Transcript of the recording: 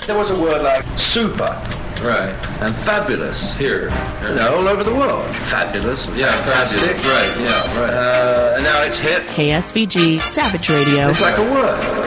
There was a word like super. Right. And fabulous. Here. All over the world. Fabulous. Fantastic. Right, yeah, right. And now it's hip. KSVG Savage Radio. It's like a word.